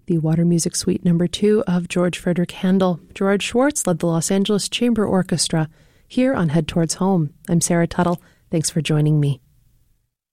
the Water Music Suite No. 2 of George Frederick Handel. Gerard Schwartz led the Los Angeles Chamber Orchestra here on Head Towards Home. I'm Sarah Tuttle. Thanks for joining me.